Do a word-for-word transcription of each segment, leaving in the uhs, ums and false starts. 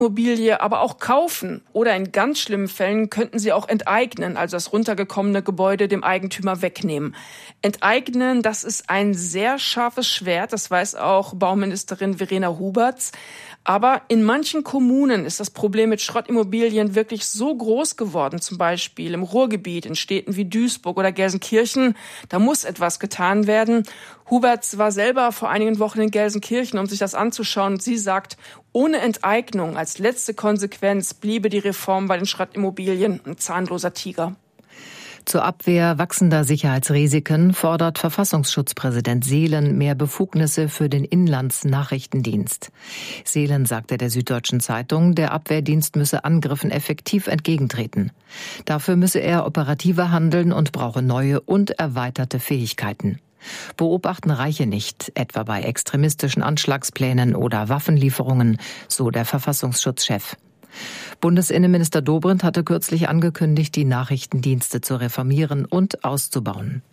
Immobilie aber auch kaufen oder in ganz schlimmen Fällen könnten sie auch enteignen, also das runtergekommene Gebäude dem Eigentümer wegnehmen. Enteignen, das ist ein sehr scharfes Schwert, das weiß auch Bauministerin Verena Huberts. Aber in manchen Kommunen ist das Problem mit Schrottimmobilien wirklich so groß geworden, zum Beispiel im Ruhrgebiet, in Städten wie Duisburg oder Gelsenkirchen. Da muss etwas getan werden. Huberts war selber vor einigen Wochen in Gelsenkirchen, um sich das anzuschauen. Und sie sagt, ohne Enteignung als letzte Konsequenz bliebe die Reform bei den Schrottimmobilien ein zahnloser Tiger. Zur Abwehr wachsender Sicherheitsrisiken fordert Verfassungsschutzpräsident Seelen mehr Befugnisse für den Inlandsnachrichtendienst. Seelen sagte der Süddeutschen Zeitung, der Abwehrdienst müsse Angriffen effektiv entgegentreten. Dafür müsse er operativer handeln und brauche neue und erweiterte Fähigkeiten. Beobachten reiche nicht, etwa bei extremistischen Anschlagsplänen oder Waffenlieferungen, so der Verfassungsschutzchef. Bundesinnenminister Dobrindt hatte kürzlich angekündigt, die Nachrichtendienste zu reformieren und auszubauen.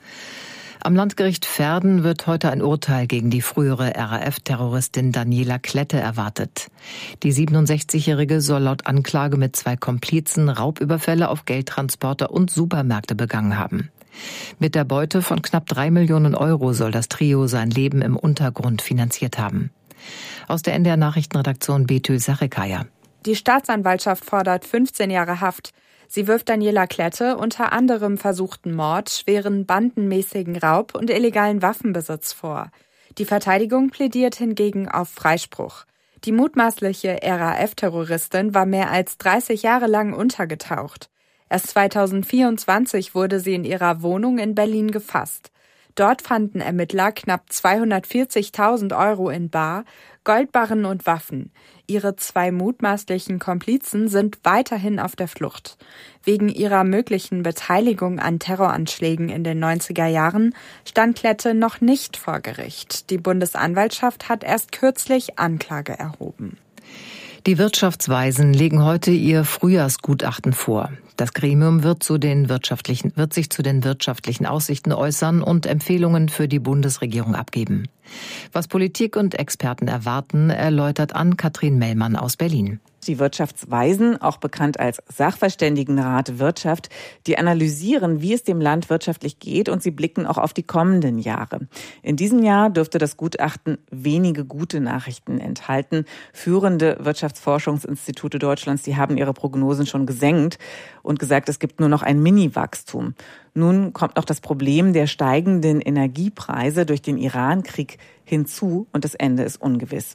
Am Landgericht Verden wird heute ein Urteil gegen die frühere R A F-Terroristin Daniela Klette erwartet. Die siebenundsechzigjährige soll laut Anklage mit zwei Komplizen Raubüberfälle auf Geldtransporter und Supermärkte begangen haben. Mit der Beute von knapp drei Millionen Euro soll das Trio sein Leben im Untergrund finanziert haben. Aus der N D R-Nachrichtenredaktion Betül Sarikaya. Die Staatsanwaltschaft fordert fünfzehn Jahre Haft. Sie wirft Daniela Klette unter anderem versuchten Mord, schweren bandenmäßigen Raub und illegalen Waffenbesitz vor. Die Verteidigung plädiert hingegen auf Freispruch. Die mutmaßliche R A F-Terroristin war mehr als dreißig Jahre lang untergetaucht. Erst zweitausendvierundzwanzig wurde sie in ihrer Wohnung in Berlin gefasst. Dort fanden Ermittler knapp zweihundertvierzigtausend Euro in bar, Goldbarren und Waffen. Ihre zwei mutmaßlichen Komplizen sind weiterhin auf der Flucht. Wegen ihrer möglichen Beteiligung an Terroranschlägen in den neunziger Jahren stand Klette noch nicht vor Gericht. Die Bundesanwaltschaft hat erst kürzlich Anklage erhoben. Die Wirtschaftsweisen legen heute ihr Frühjahrsgutachten vor. Das Gremium wird, zu den wirtschaftlichen, wird sich zu den wirtschaftlichen Aussichten äußern und Empfehlungen für die Bundesregierung abgeben. Was Politik und Experten erwarten, erläutert Ann-Kathrin Mellmann aus Berlin. Die Wirtschaftsweisen, auch bekannt als Sachverständigenrat Wirtschaft, die analysieren, wie es dem Land wirtschaftlich geht, und sie blicken auch auf die kommenden Jahre. In diesem Jahr dürfte das Gutachten wenige gute Nachrichten enthalten. Führende Wirtschaftsforschungsinstitute Deutschlands, die haben ihre Prognosen schon gesenkt und gesagt, es gibt nur noch ein Mini-Wachstum. Nun kommt noch das Problem der steigenden Energiepreise durch den Iran-Krieg hinzu und das Ende ist ungewiss.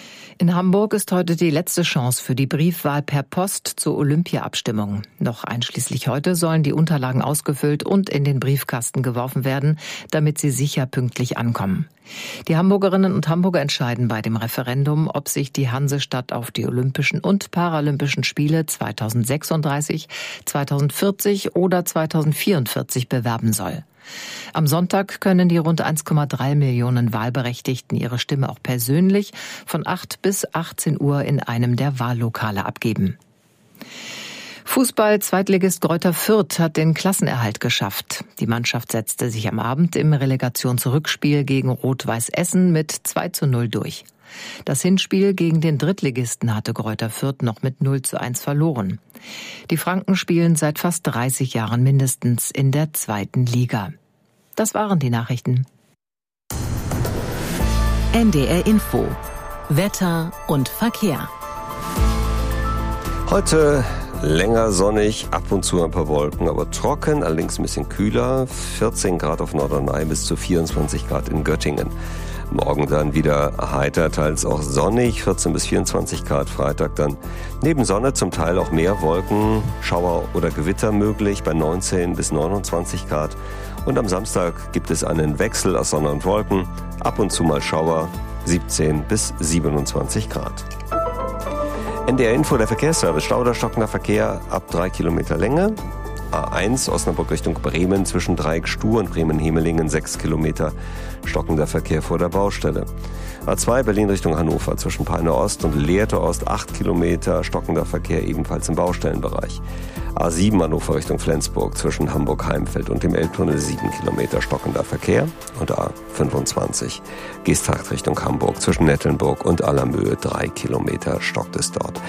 In Hamburg ist heute die letzte Chance für die Briefwahl per Post zur Olympia-Abstimmung. Noch einschließlich heute sollen die Unterlagen ausgefüllt und in den Briefkasten geworfen werden, damit sie sicher pünktlich ankommen. Die Hamburgerinnen und Hamburger entscheiden bei dem Referendum, ob sich die Hansestadt auf die Olympischen und Paralympischen Spiele zweitausendsechsunddreißig, zweitausendvierzig oder zweitausendvierundvierzig bewerben soll. Am Sonntag können die rund eins Komma drei Millionen Wahlberechtigten ihre Stimme auch persönlich von acht bis achtzehn Uhr in einem der Wahllokale abgeben. Fußball-Zweitligist Greuther Fürth hat den Klassenerhalt geschafft. Die Mannschaft setzte sich am Abend im Relegationsrückspiel gegen Rot-Weiß Essen mit zwei zu null durch. Das Hinspiel gegen den Drittligisten hatte Greuther Fürth noch mit null zu eins verloren. Die Franken spielen seit fast dreißig Jahren mindestens in der zweiten Liga. Das waren die Nachrichten. N D R Info. Wetter und Verkehr. Heute länger sonnig, ab und zu ein paar Wolken, aber trocken, allerdings ein bisschen kühler. vierzehn Grad auf Norderney bis zu vierundzwanzig Grad in Göttingen. Morgen dann wieder heiter, teils auch sonnig, vierzehn bis vierundzwanzig Grad. Freitag dann neben Sonne zum Teil auch mehr Wolken, Schauer oder Gewitter möglich bei neunzehn bis neunundzwanzig Grad. Und am Samstag gibt es einen Wechsel aus Sonne und Wolken, ab und zu mal Schauer, siebzehn bis siebenundzwanzig Grad. N D R Info, der Verkehrsservice. Stau oder stockender Verkehr ab drei Kilometer Länge. A eins Osnabrück Richtung Bremen zwischen Dreieck Stuhr und Bremen-Hemelingen sechs Kilometer stockender Verkehr vor der Baustelle. A zwei Berlin Richtung Hannover zwischen Peine Ost und Lehrte Ost acht Kilometer stockender Verkehr ebenfalls im Baustellenbereich. A sieben Hannover Richtung Flensburg zwischen Hamburg-Heimfeld und dem Elbtunnel sieben Kilometer stockender Verkehr. Und A fünfundzwanzig Geesthacht Richtung Hamburg zwischen Nettelnburg und Allermöhe drei Kilometer stockt es dort.